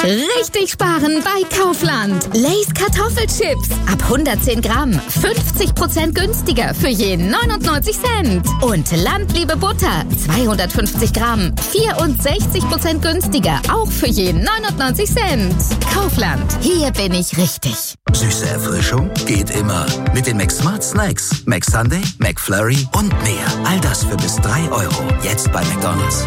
Richtig sparen bei Kaufland. Lay's Kartoffelchips ab 110 Gramm. 50% günstiger für je 99 Cent. Und Landliebe Butter 250 Gramm. 64% günstiger, auch für je 99 Cent. Kaufland, hier bin ich richtig. Süße Erfrischung geht immer. Mit den McSmart Snacks. McSunday, McFlurry und mehr. All das für bis 3 Euro. Jetzt bei McDonald's.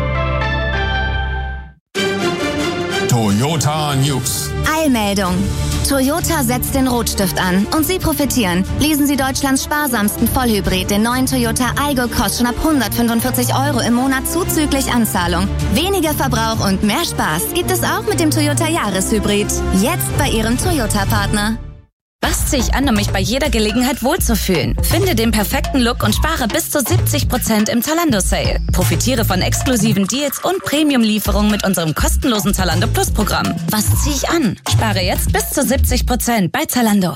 Toyota News. Eilmeldung. Toyota setzt den Rotstift an und Sie profitieren. Lesen Sie Deutschlands sparsamsten Vollhybrid, den neuen Toyota Aygo, kostet schon ab 145 Euro im Monat zuzüglich Anzahlung. Weniger Verbrauch und mehr Spaß gibt es auch mit dem Toyota Jahreshybrid. Jetzt bei Ihrem Toyota-Partner. Was ziehe ich an, um mich bei jeder Gelegenheit wohlzufühlen? Finde den perfekten Look und spare bis zu 70% im Zalando-Sale. Profitiere von exklusiven Deals und Premium-Lieferungen mit unserem kostenlosen Zalando Plus-Programm. Was ziehe ich an? Spare jetzt bis zu 70% bei Zalando.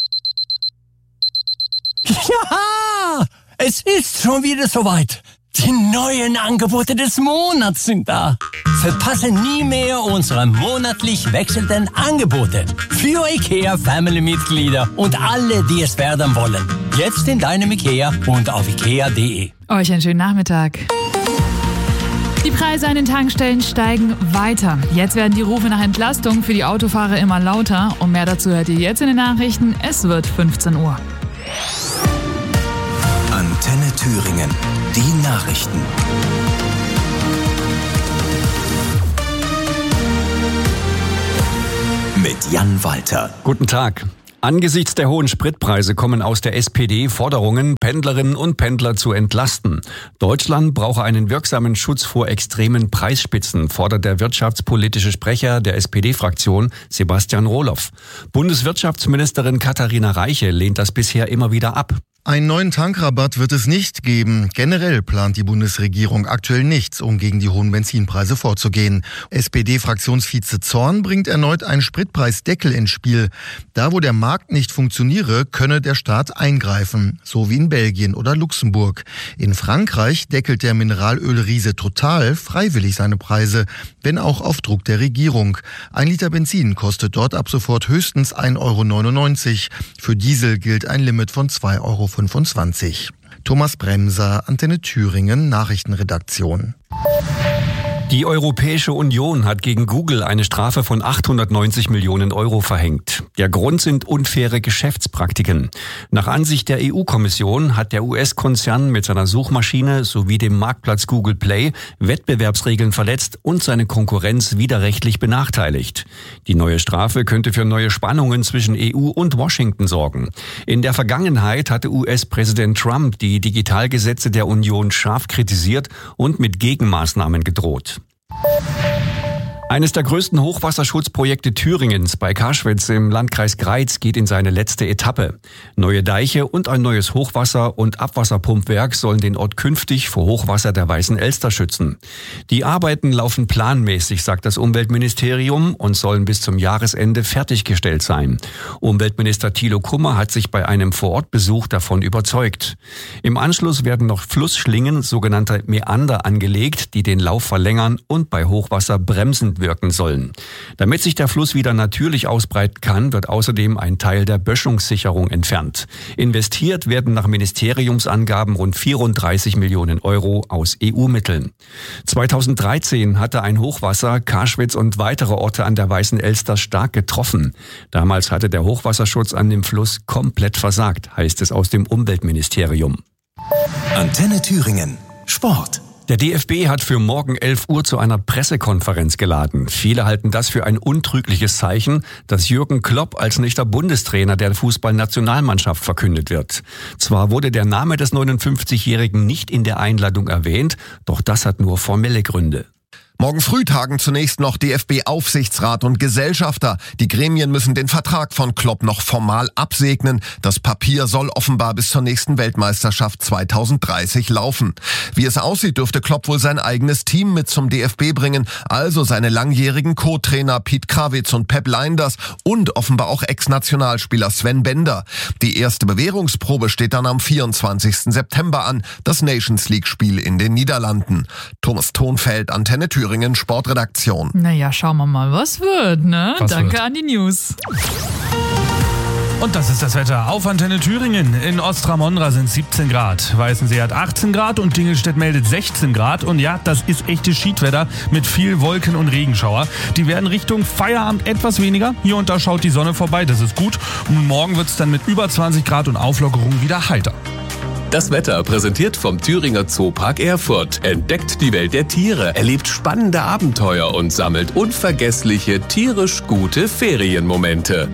Ja, es ist schon wieder soweit. Die neuen Angebote des Monats sind da. Verpasse nie mehr unsere monatlich wechselnden Angebote. Für IKEA-Family-Mitglieder und alle, die es werden wollen. Jetzt in deinem IKEA und auf ikea.de. Euch einen schönen Nachmittag. Die Preise an den Tankstellen steigen weiter. Jetzt werden die Rufe nach Entlastung für die Autofahrer immer lauter. Und mehr dazu hört ihr jetzt in den Nachrichten. Es wird 15 Uhr. Antenne Thüringen. Die Nachrichten. Mit Jan Walter. Guten Tag. Angesichts der hohen Spritpreise kommen aus der SPD Forderungen, Pendlerinnen und Pendler zu entlasten. Deutschland brauche einen wirksamen Schutz vor extremen Preisspitzen, fordert der wirtschaftspolitische Sprecher der SPD-Fraktion Sebastian Rohloff. Bundeswirtschaftsministerin Katharina Reiche lehnt das bisher immer wieder ab. Einen neuen Tankrabatt wird es nicht geben. Generell plant die Bundesregierung aktuell nichts, um gegen die hohen Benzinpreise vorzugehen. SPD-Fraktionsvize Zorn bringt erneut einen Spritpreisdeckel ins Spiel. Da, wo der Markt nicht funktioniere, könne der Staat eingreifen, so wie in Belgien oder Luxemburg. In Frankreich deckelt der Mineralölriese Total freiwillig seine Preise, wenn auch auf Druck der Regierung. 1 Liter Benzin kostet dort ab sofort höchstens 1,99 €. Für Diesel gilt ein Limit von 2,25 €. Thomas Bremser, Antenne Thüringen, Nachrichtenredaktion. Die Europäische Union hat gegen Google eine Strafe von 890 Millionen € verhängt. Der Grund sind unfaire Geschäftspraktiken. Nach Ansicht der EU-Kommission hat der US-Konzern mit seiner Suchmaschine sowie dem Marktplatz Google Play Wettbewerbsregeln verletzt und seine Konkurrenz widerrechtlich benachteiligt. Die neue Strafe könnte für neue Spannungen zwischen EU und Washington sorgen. In der Vergangenheit hatte US-Präsident Trump die Digitalgesetze der Union scharf kritisiert und mit Gegenmaßnahmen gedroht. Eines der größten Hochwasserschutzprojekte Thüringens bei Karschwitz im Landkreis Greiz geht in seine letzte Etappe. Neue Deiche und ein neues Hochwasser- und Abwasserpumpwerk sollen den Ort künftig vor Hochwasser der Weißen Elster schützen. Die Arbeiten laufen planmäßig, sagt das Umweltministerium, und sollen bis zum Jahresende fertiggestellt sein. Umweltminister Thilo Kummer hat sich bei einem Vorortbesuch davon überzeugt. Im Anschluss werden noch Flussschlingen, sogenannte Mäander, angelegt, die den Lauf verlängern und bei Hochwasser bremsend wirken sollen. Damit sich der Fluss wieder natürlich ausbreiten kann, wird außerdem ein Teil der Böschungssicherung entfernt. Investiert werden nach Ministeriumsangaben rund 34 Millionen € aus EU-Mitteln. 2013 hatte ein Hochwasser Karschwitz und weitere Orte an der Weißen Elster stark getroffen. Damals hatte der Hochwasserschutz an dem Fluss komplett versagt, heißt es aus dem Umweltministerium. Antenne Thüringen. Sport. Der DFB hat für morgen 11 Uhr zu einer Pressekonferenz geladen. Viele halten das für ein untrügliches Zeichen, dass Jürgen Klopp als nächster Bundestrainer der Fußballnationalmannschaft verkündet wird. Zwar wurde der Name des 59-Jährigen nicht in der Einladung erwähnt, doch das hat nur formelle Gründe. Morgen früh tagen zunächst noch DFB-Aufsichtsrat und Gesellschafter. Die Gremien müssen den Vertrag von Klopp noch formal absegnen. Das Papier soll offenbar bis zur nächsten Weltmeisterschaft 2030 laufen. Wie es aussieht, dürfte Klopp wohl sein eigenes Team mit zum DFB bringen, also seine langjährigen Co-Trainer Piet Krawitz und Pep Lijnders und offenbar auch Ex-Nationalspieler Sven Bender. Die erste Bewährungsprobe steht dann am 24. September an, das Nations League-Spiel in den Niederlanden. Thomas Thonfeld, Antenne Thüringen. Thüringen Sportredaktion. Naja, schauen wir mal, was wird, ne? Danke wird? an die News. Und das ist das Wetter auf Antenne Thüringen. In Ostramondra sind 17 Grad, Weißensee hat 18 Grad und Dingelstedt meldet 16 Grad. Und ja, das ist echtes Schiedwetter mit viel Wolken und Regenschauer. Die werden Richtung Feierabend etwas weniger. Hier und da schaut die Sonne vorbei, das ist gut. Und morgen wird es dann mit über 20 Grad und Auflockerung wieder heiter. Das Wetter präsentiert vom Thüringer Zoopark Erfurt. Entdeckt die Welt der Tiere, erlebt spannende Abenteuer und sammelt unvergessliche, tierisch gute Ferienmomente.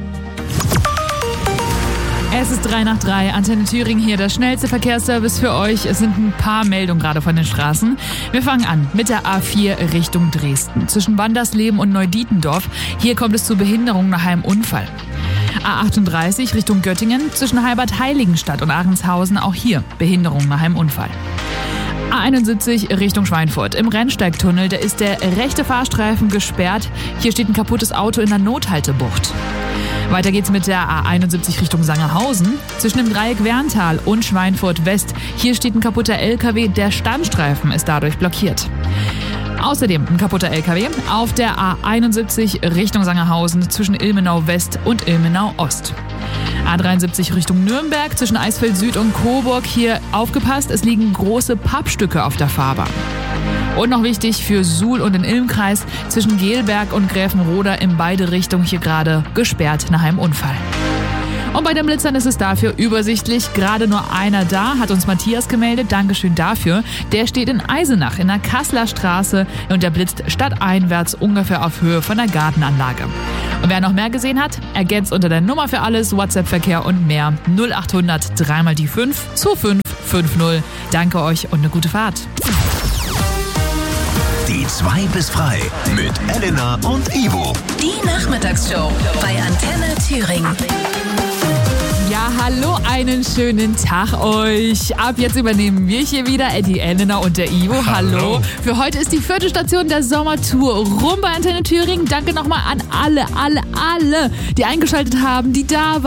Es ist 3 nach 3, Antenne Thüringen hier, der schnellste Verkehrsservice für euch. Es sind ein paar Meldungen gerade von den Straßen. Wir fangen an mit der A4 Richtung Dresden. Zwischen Wandersleben und Neudietendorf. Hier kommt es zu Behinderungen nach einem Unfall. A38 Richtung Göttingen. Zwischen Heilbad-Heiligenstadt und Ahrendshausen. Auch hier Behinderungen nach einem Unfall. A71 Richtung Schweinfurt. Im Rennsteigtunnel, da ist der rechte Fahrstreifen gesperrt. Hier steht ein kaputtes Auto in der Nothaltebucht. Weiter geht's mit der A71 Richtung Sangerhausen. Zwischen dem Dreieck Werntal und Schweinfurt West. Hier steht ein kaputter LKW. Der Standstreifen ist dadurch blockiert. Außerdem ein kaputter LKW auf der A71 Richtung Sangerhausen zwischen Ilmenau West und Ilmenau Ost. A73 Richtung Nürnberg zwischen Eisfeld Süd und Coburg. Hier aufgepasst, es liegen große Pappstücke auf der Fahrbahn. Und noch wichtig für Suhl und den Ilmkreis zwischen Gelberg und Gräfenroda in beide Richtungen hier gerade gesperrt nach einem Unfall. Und bei den Blitzern ist es dafür übersichtlich. Gerade nur einer da, hat uns Matthias gemeldet. Dankeschön dafür. Der steht in Eisenach in der Kasseler Straße und der blitzt stadteinwärts ungefähr auf Höhe von der Gartenanlage. Und wer noch mehr gesehen hat, ergänzt unter der Nummer für alles, WhatsApp-Verkehr und mehr 0800 3 mal die 5 2550. Danke euch und eine gute Fahrt. Die 2 bis frei mit Elena und Ivo. Die Nachmittagsshow bei Antenne Thüringen. Ja, hallo, einen schönen Tag euch. Ab jetzt übernehmen wir hier wieder die Elena und der Ivo. Hallo. Für heute ist die 4. Station der Sommertour rum bei Antenne Thüringen. Danke nochmal an alle, die eingeschaltet haben, die da waren.